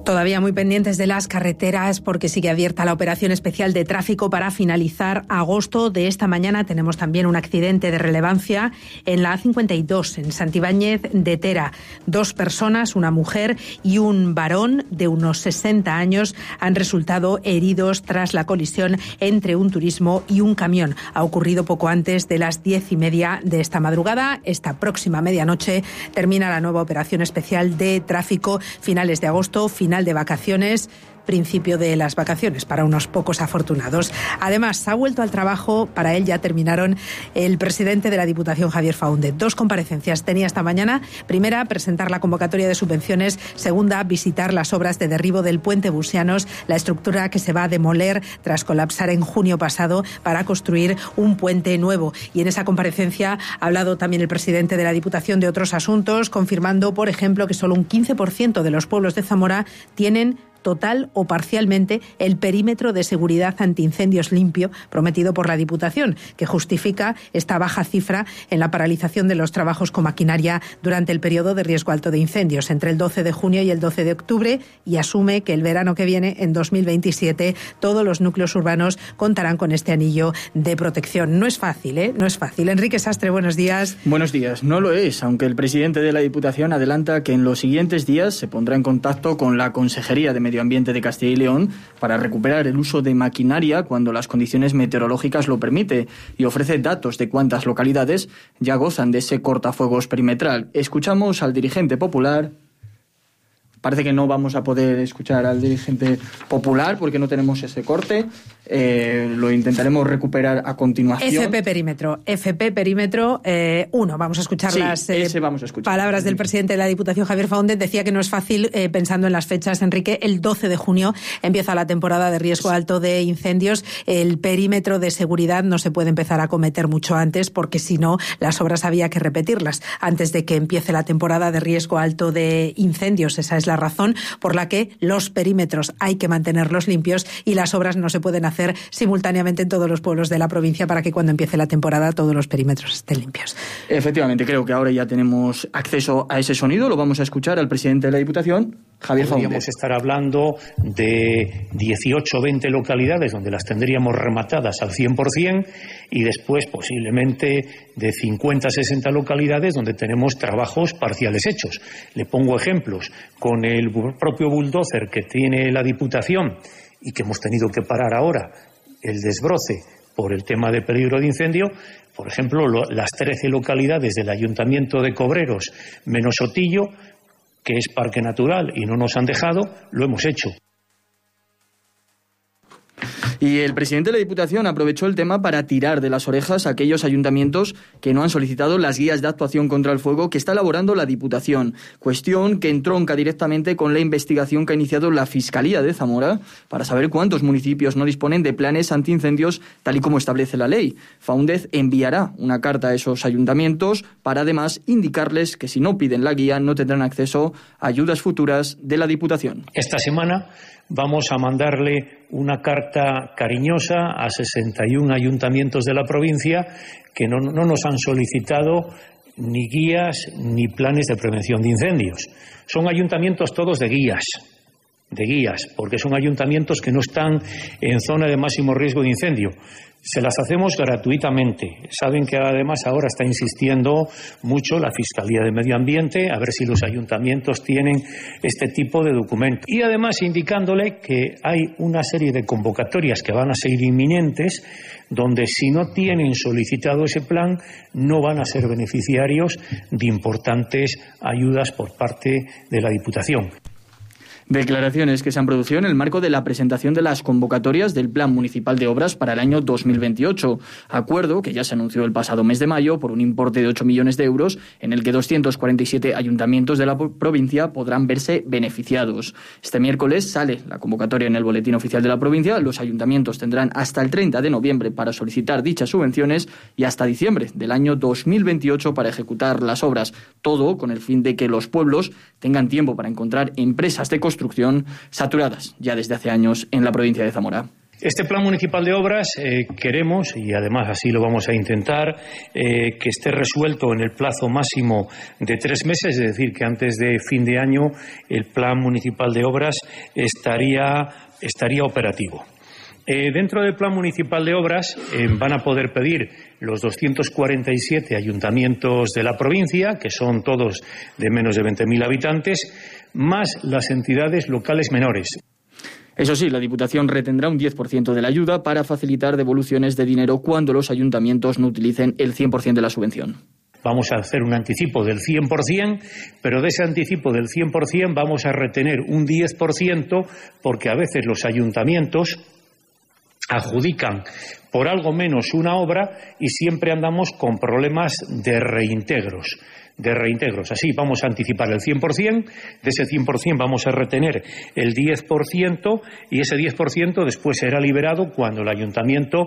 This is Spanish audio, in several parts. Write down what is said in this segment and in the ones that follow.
Todavía muy pendientes de las carreteras porque sigue abierta la operación especial de tráfico para finalizar agosto. De esta mañana tenemos también un accidente de relevancia en la A52, en Santibáñez de Tera. 2 personas, una mujer y un varón de unos 60 años, han resultado heridos tras la colisión entre un turismo y un camión. Ha ocurrido poco antes de las 10:30 de esta madrugada. Esta próxima medianoche termina la nueva operación especial de tráfico. Finales de agosto, final de vacaciones, principio de las vacaciones para unos pocos afortunados. Además, ha vuelto al trabajo, para él ya terminaron, el presidente de la Diputación, Javier Faúndez. 2 comparecencias tenía esta mañana. Primera, presentar la convocatoria de subvenciones. Segunda, visitar las obras de derribo del puente Busianos, la estructura que se va a demoler tras colapsar en junio pasado para construir un puente nuevo. Y en esa comparecencia ha hablado también el presidente de la Diputación de otros asuntos, confirmando, por ejemplo, que solo un 15% de los pueblos de Zamora tienen total o parcialmente el perímetro de seguridad antiincendios limpio prometido por la Diputación, que justifica esta baja cifra en la paralización de los trabajos con maquinaria durante el periodo de riesgo alto de incendios entre el 12 de junio y el 12 de octubre, y asume que el verano que viene, en 2027, todos los núcleos urbanos contarán con este anillo de protección. No es fácil, ¿eh? No es fácil. Enrique Sastre, buenos días. Buenos días. No lo es, aunque el presidente de la Diputación adelanta que en los siguientes días se pondrá en contacto con la Consejería de Medio Ambiente de Castilla y León para recuperar el uso de maquinaria cuando las condiciones meteorológicas lo permite, y ofrece datos de cuántas localidades ya gozan de ese cortafuegos perimetral. Escuchamos al dirigente popular. Parece que no vamos a poder escuchar al dirigente popular porque no tenemos ese corte. Lo intentaremos recuperar a continuación. FP Perímetro 1. Vamos a escuchar vamos a escuchar. Palabras del presidente de la Diputación, Javier Faúndez. Decía que no es fácil, pensando en las fechas, Enrique. El 12 de junio empieza la temporada de riesgo alto de incendios. El perímetro de seguridad no se puede empezar a acometer mucho antes, porque si no, las obras había que repetirlas antes de que empiece la temporada de riesgo alto de incendios. Esa es la razón por la que los perímetros hay que mantenerlos limpios y las obras no se pueden hacer simultáneamente en todos los pueblos de la provincia para que cuando empiece la temporada todos los perímetros estén limpios. Efectivamente, creo que ahora ya tenemos acceso a ese sonido. Lo vamos a escuchar al presidente de la Diputación, Javier Faúndez. Podríamos estar hablando de 18 o 20 localidades donde las tendríamos rematadas al 100%, y después posiblemente de 50 a 60 localidades donde tenemos trabajos parciales hechos. Le pongo ejemplos. Con el propio bulldozer que tiene la Diputación y que hemos tenido que parar ahora el desbroce por el tema de peligro de incendio, por ejemplo, las 13 localidades del Ayuntamiento de Cobreros menos Sotillo, que es parque natural y no nos han dejado, lo hemos hecho. Y el presidente de la Diputación aprovechó el tema para tirar de las orejas a aquellos ayuntamientos que no han solicitado las guías de actuación contra el fuego que está elaborando la Diputación, cuestión que entronca directamente con la investigación que ha iniciado la Fiscalía de Zamora para saber cuántos municipios no disponen de planes antiincendios tal y como establece la ley. Faúndez enviará una carta a esos ayuntamientos para además indicarles que si no piden la guía no tendrán acceso a ayudas futuras de la Diputación. Esta semana vamos a mandarle una carta cariñosa a 61 ayuntamientos de la provincia que no nos han solicitado ni guías ni planes de prevención de incendios. Son ayuntamientos todos de guías, porque son ayuntamientos que no están en zona de máximo riesgo de incendio. Se las hacemos gratuitamente. Saben que además ahora está insistiendo mucho la Fiscalía de Medio Ambiente a ver si los ayuntamientos tienen este tipo de documentos. Y además indicándole que hay una serie de convocatorias que van a ser inminentes, donde si no tienen solicitado ese plan no van a ser beneficiarios de importantes ayudas por parte de la Diputación. Declaraciones que se han producido en el marco de la presentación de las convocatorias del Plan Municipal de Obras para el año 2028, acuerdo que ya se anunció el pasado mes de mayo por un importe de 8 millones de euros, en el que 247 ayuntamientos de la provincia podrán verse beneficiados. Este miércoles sale la convocatoria en el Boletín Oficial de la provincia. Los ayuntamientos tendrán hasta el 30 de noviembre para solicitar dichas subvenciones y hasta diciembre del año 2028 para ejecutar las obras, todo con el fin de que los pueblos tengan tiempo para encontrar empresas de construcción saturadas ya desde hace años en la provincia de Zamora. Este Plan Municipal de Obras queremos, y además así lo vamos a intentar, que esté resuelto en el plazo máximo de 3 meses, es decir, que antes de fin de año el Plan Municipal de Obras estaría operativo. Dentro del Plan Municipal de Obras van a poder pedir los 247 ayuntamientos de la provincia, que son todos de menos de 20.000 habitantes, más las entidades locales menores. Eso sí, la Diputación retendrá un 10% de la ayuda para facilitar devoluciones de dinero cuando los ayuntamientos no utilicen el 100% de la subvención. Vamos a hacer un anticipo del 100%, pero de ese anticipo del 100% vamos a retener un 10% porque a veces los ayuntamientos adjudican por algo menos una obra y siempre andamos con problemas de reintegros. Así vamos a anticipar el 100%, de ese 100% vamos a retener el 10% y ese 10% después será liberado cuando el ayuntamiento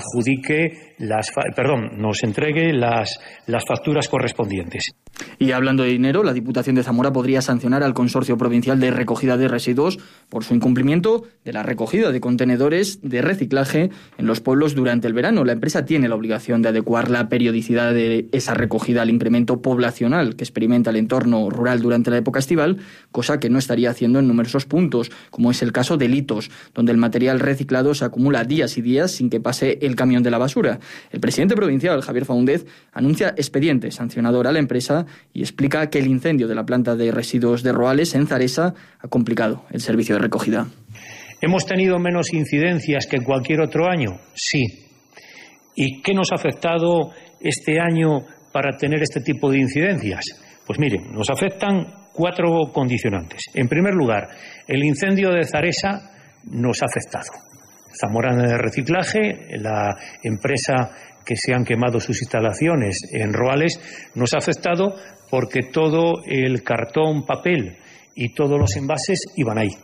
nos entregue las facturas correspondientes. Y hablando de dinero, la Diputación de Zamora podría sancionar al Consorcio Provincial de Recogida de Residuos por su incumplimiento de la recogida de contenedores de reciclaje en los pueblos durante el verano. La empresa tiene la obligación de adecuar la periodicidad de esa recogida al incremento poblacional que experimenta el entorno rural durante la época estival, cosa que no estaría haciendo en numerosos puntos, como es el caso de Litos, donde el material reciclado se acumula días y días sin que pase el camión de la basura. El presidente provincial, Javier Faúndez, anuncia expediente sancionador a la empresa y explica que el incendio de la planta de residuos de Roales en Zaresa ha complicado el servicio de recogida. ¿Hemos tenido menos incidencias que cualquier otro año? Sí. ¿Y qué nos ha afectado este año para tener este tipo de incidencias? Pues miren, nos afectan 4 condicionantes. En primer lugar, el incendio de Zaresa nos ha afectado. Zamorana de Reciclaje, la empresa que se han quemado sus instalaciones en Roales, nos ha afectado porque todo el cartón, papel y todos los envases iban ahí.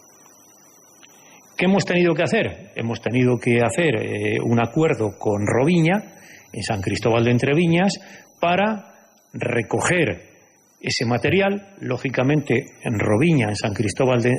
¿Qué hemos tenido que hacer? Hemos tenido que hacer un acuerdo con Roviña, en San Cristóbal de Entreviñas, para recoger ese material. Lógicamente, en Roviña, San Cristóbal de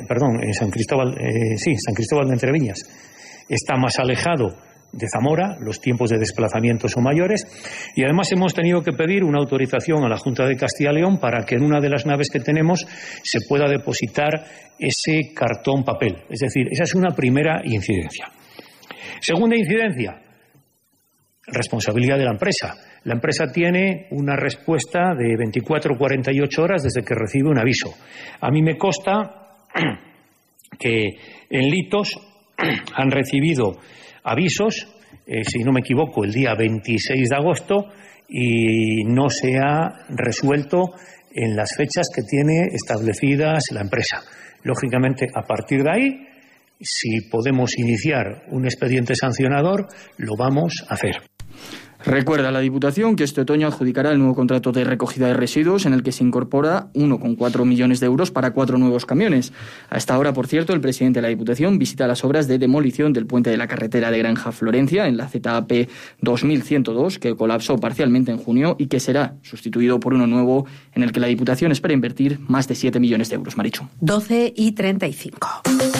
Entreviñas, está más alejado de Zamora, los tiempos de desplazamiento son mayores y además hemos tenido que pedir una autorización a la Junta de Castilla y León para que en una de las naves que tenemos se pueda depositar ese cartón papel. Es decir, esa es una primera incidencia. Segunda incidencia, responsabilidad de la empresa. La empresa tiene una respuesta de 24 o 48 horas desde que recibe un aviso. A mí me consta que en Litos han recibido avisos, si no me equivoco, el día 26 de agosto y no se ha resuelto en las fechas que tiene establecidas la empresa. Lógicamente, a partir de ahí, si podemos iniciar un expediente sancionador, lo vamos a hacer. Recuerda la Diputación que este otoño adjudicará el nuevo contrato de recogida de residuos en el que se incorpora 1,4 millones de euros para 4 nuevos camiones. A esta hora, por cierto, el presidente de la Diputación visita las obras de demolición del puente de la carretera de Granja-Florencia en la ZAP 2102, que colapsó parcialmente en junio y que será sustituido por uno nuevo en el que la Diputación espera invertir más de 7 millones de euros. Marichu. 12:35.